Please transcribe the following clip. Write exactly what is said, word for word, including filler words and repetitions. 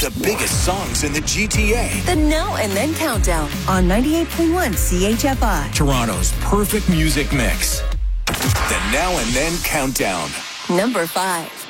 the biggest songs in the G T A. The Now and Then Countdown on ninety-eight point one C H F I. Toronto's perfect music mix. The Now and Then Countdown. Number five.